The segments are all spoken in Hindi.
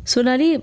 सोनाली,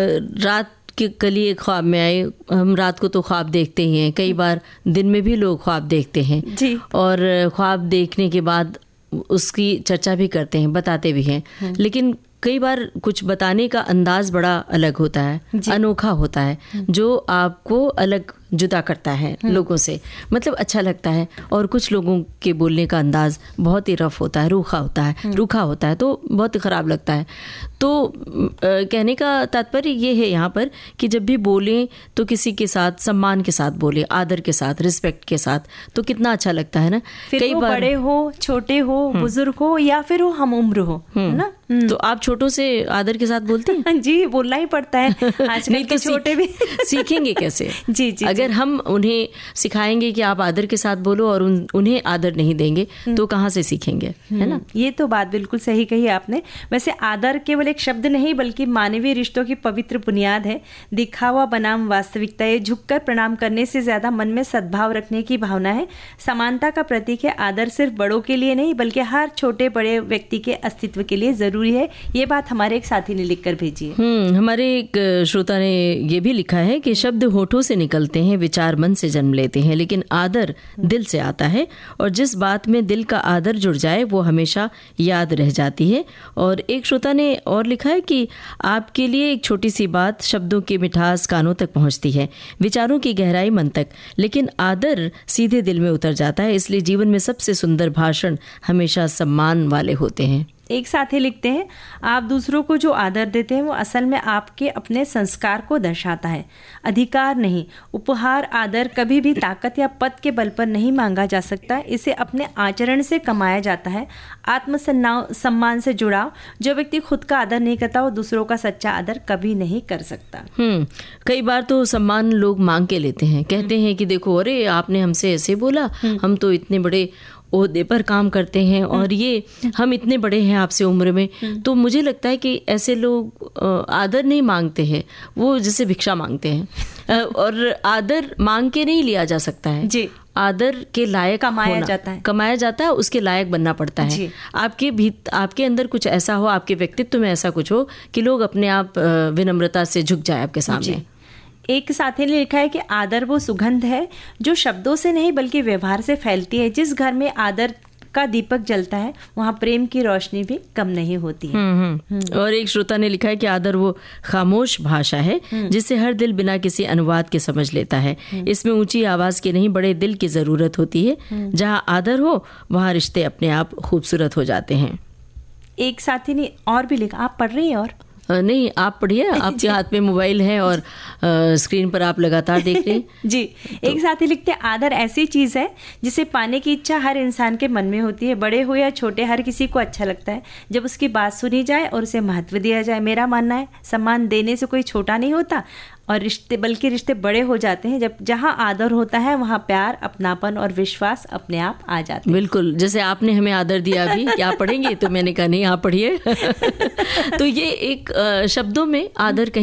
रात के लिए ख्वाब में आए, हम रात को तो ख्वाब देखते ही हैं, कई बार दिन में भी लोग ख्वाब देखते हैं जी। और ख्वाब देखने के बाद उसकी चर्चा भी करते हैं, बताते भी हैं, लेकिन कई बार कुछ बताने का अंदाज बड़ा अलग होता है, अनोखा होता है, जो आपको अलग जुदा करता है लोगों से, मतलब अच्छा लगता है। और कुछ लोगों के बोलने का अंदाज बहुत ही रफ होता है, रूखा होता है, तो बहुत ख़राब लगता है। तो कहने का तात्पर्य ये है यहाँ पर कि जब भी बोलें तो किसी के साथ सम्मान के साथ बोलें, आदर के साथ, रिस्पेक्ट के साथ, तो कितना अच्छा लगता है ना। कई बार बड़े हो, छोटे हो, बुजुर्ग हो या फिर वो हम उम्र हो, ना। तो आप छोटों से आदर के साथ बोलते हैं? जी, बोलना ही पड़ता है, आजकल के छोटे भी सीखेंगे कैसे? जी। अगर हम उन्हें सिखाएंगे कि आप आदर के साथ बोलो और उन्हें आदर नहीं देंगे तो कहाँ से सीखेंगे, है ना। ये तो बात बिल्कुल सही कही आपने। वैसे आदर केवल एक शब्द नहीं बल्कि मानवीय रिश्तों की पवित्र बुनियाद है। दिखावा बनाम वास्तविकता, ये झुककर प्रणाम करने से ज्यादा मन में सद्भाव रखने की भावना है। समानता का प्रतीक है। आदर सिर्फ बड़ों के लिए नहीं बल्कि हर छोटे बड़े व्यक्ति के अस्तित्व के लिए जरूरी है। ये बात हमारे एक साथी ने लिखकर भेजी है। हमारे एक श्रोता ने ये भी लिखा है कि शब्द होठों से निकलते हैं, विचार मन से जन्म लेते हैं, लेकिन आदर दिल से आता है और जिस बात में दिल का आदर जुड़ जाए वो हमेशा याद रह जाती है। और एक श्रोता ने और लिखा है कि आपके लिए एक छोटी सी बात, शब्दों की मिठास कानों तक पहुंचती है, विचारों की गहराई मन तक, लेकिन आदर सीधे दिल में उतर जाता है। इसलिए जीवन में सबसे सुंदर भाषण हमेशा सम्मान वाले होते हैं। एक साथी लिखते हैं, आप दूसरों को जो आदर देते हैं वो असल में आपके अपने संस्कार को दर्शाता है, अधिकार नहीं। उपहार, आदर कभी भी ताकत या पद के बल पर नहीं मांगा जा सकता, इसे अपने आचरण से कमाया जाता है। आत्मसम्मान से जुड़ाव, जो व्यक्ति खुद का आदर नहीं करता वो दूसरों का सच्चा आदर कभी नहीं कर सकता। कई बार तो सम्मान लोग मांग के लेते हैं, कहते हैं कि देखो, अरे आपने हमसे ऐसे बोला, हम तो इतने बड़े ओहदे पर काम करते हैं और ये हम इतने बड़े हैं आपसे उम्र में। तो मुझे लगता है कि ऐसे लोग आदर नहीं मांगते हैं, वो जैसे भिक्षा मांगते हैं। और आदर मांग के नहीं लिया जा सकता है जी। आदर के लायक कमाया जाता है, उसके लायक बनना पड़ता है। आपके अंदर कुछ ऐसा हो, आपके व्यक्तित्व में ऐसा कुछ हो कि लोग अपने आप विनम्रता से झुक जाए आपके सामने। एक साथी ने लिखा है कि आदर वो सुगंध है जो शब्दों से नहीं बल्कि व्यवहार से फैलती है। जिस घर में आदर का दीपक जलता है वहाँ प्रेम की रोशनी भी कम नहीं होती है। और एक श्रोता ने लिखा है कि आदर वो खामोश भाषा है जिसे हर दिल बिना किसी अनुवाद के समझ लेता है। इसमें ऊंची आवाज की नहीं, बड़े दिल की जरूरत होती है। जहाँ आदर हो वहाँ रिश्ते अपने आप खूबसूरत हो जाते हैं। एक साथी ने और भी लिखा, आप पढ़ रही हैं? और नहीं, आप पढ़िए, आपके हाथ में मोबाइल है और स्क्रीन पर आप लगातार देख रहे हैं। जी। एक साथी लिखते हैं, आदर ऐसी चीज़ है जिसे पाने की इच्छा हर इंसान के मन में होती है। बड़े हो या छोटे, हर किसी को अच्छा लगता है जब उसकी बात सुनी जाए और उसे महत्व दिया जाए। मेरा मानना है सम्मान देने से कोई छोटा नहीं होता और रिश्ते बड़े हो जाते हैं। जब जहाँ आदर होता है वहाँ प्यार, अपनापन और विश्वास अपने आप आ जाते हैं। बिल्कुल, जैसे आपने हमें आदर दिया अभी, क्या पढ़ेंगे? तो मैंने कहा नहीं, आप पढ़िए। तो ये एक शब्दों में आदर